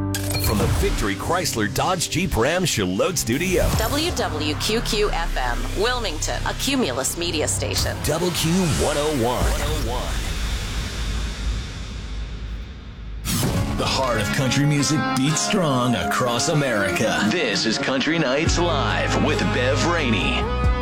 From the Victory Chrysler Dodge Jeep Ram Charlotte Studio. WWQQ-FM, Wilmington, a Cumulus media station. WQ101. The heart of country music beats strong across America. This is Country Nights Live with Bev Rainey.